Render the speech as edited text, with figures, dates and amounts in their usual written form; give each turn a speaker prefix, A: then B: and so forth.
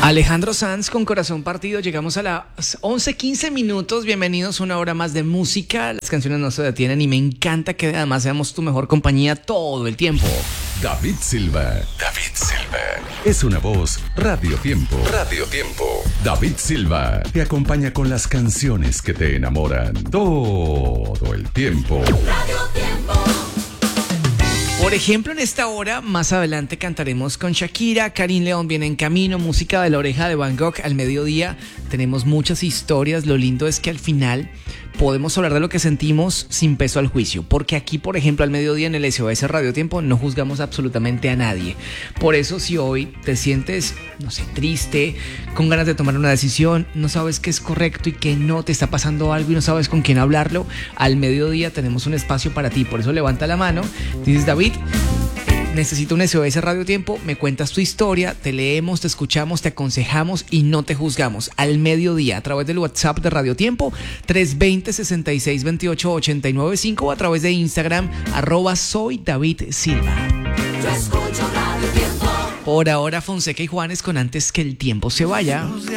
A: Alejandro Sanz con Corazón Partido. Llegamos a las 11:15 minutos. Bienvenidos a una hora más de música. Las canciones no se detienen y me encanta que además seamos tu mejor compañía todo el tiempo.
B: David Silva. Es una voz Radio Tiempo. David Silva te acompaña con las canciones que te enamoran todo el tiempo.
C: Radio Tiempo.
A: Por ejemplo, en esta hora, más adelante cantaremos con Shakira. Karim León viene en camino, música de La Oreja de Van Gogh al mediodía. Tenemos muchas historias. Lo lindo es que al final podemos hablar de lo que sentimos sin peso al juicio. Porque aquí, por ejemplo, al mediodía en el SOS Radio Tiempo no juzgamos absolutamente a nadie. Por eso, si hoy te sientes, no sé, triste, con ganas de tomar una decisión, no sabes qué es correcto y qué no, te está pasando algo y no sabes con quién hablarlo, al mediodía tenemos un espacio para ti. Por eso levanta la mano, dices: David, necesito un SOS Radio Tiempo, me cuentas tu historia, te leemos, te escuchamos, te aconsejamos y no te juzgamos. Al mediodía, a través del WhatsApp de Radio Tiempo, 320-6628-895, o a través de Instagram, @soydavidsilva.
C: Yo escucho Radio Tiempo.
A: Por ahora, Fonseca y Juanes con Antes que el tiempo se vaya.